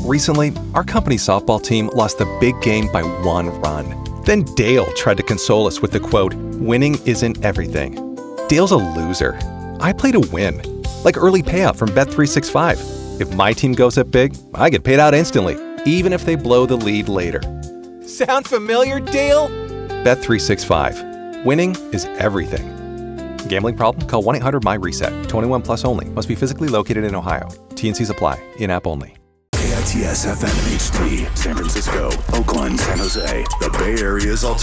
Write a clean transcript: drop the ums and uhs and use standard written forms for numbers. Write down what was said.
Recently, our company's softball team lost the big game by 1 run. Then Dale tried to console us with the quote, "Winning isn't everything." Dale's a loser. I play to win. Like early payout from Bet365. If my team goes up big, I get paid out instantly, even if they blow the lead later. Sound familiar, Dale? Bet365. Winning is everything. Gambling problem? Call 1-800-MY-RESET. 21 plus only. Must be physically located in Ohio. T&Cs apply. In-app only. KITS FM HD, San Francisco, Oakland, San Jose, the Bay Area's alternative.